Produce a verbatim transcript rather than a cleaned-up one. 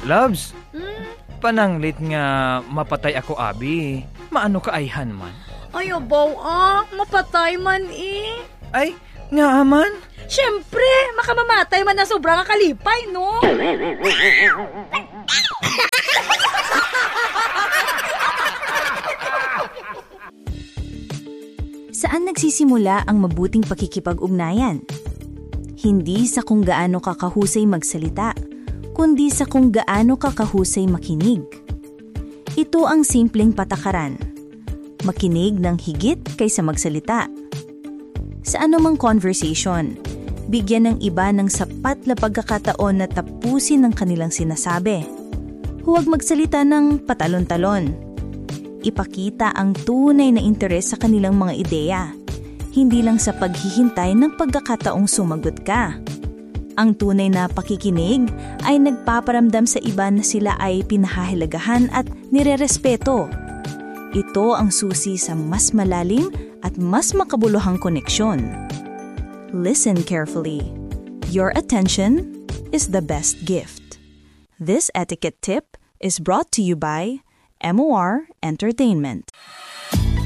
Loves, Hmm? pananglit nga mapatay ako abi. Maano ka ayhan man? Ay, abaw ah, mapatay man eh. Ay, nga man. Siyempre, makamamatay man na sobrang kalipay, no? Saan nagsisimula ang mabuting pakikipag-ugnayan? Hindi sa kung gaano ka kahusay magsalita, kundi sa kung gaano ka kahusay makinig. Ito ang simpleng patakaran. Makinig ng higit kaysa magsalita. Sa anumang conversation, bigyan ng iba ng sapat na pagkakataon na tapusin ang kanilang sinasabi. Huwag magsalita ng patalon-talon. Ipakita ang tunay na interes sa kanilang mga ideya, hindi lang sa paghihintay ng pagkakataong sumagot ka. Ang tunay na pakikinig ay nagpaparamdam sa iba na sila ay pinahahalagahan at nirerespeto. Ito ang susi sa mas malalim at mas makabuluhang koneksyon. Listen carefully. Your attention is the best gift. This etiquette tip is brought to you by M O R Entertainment.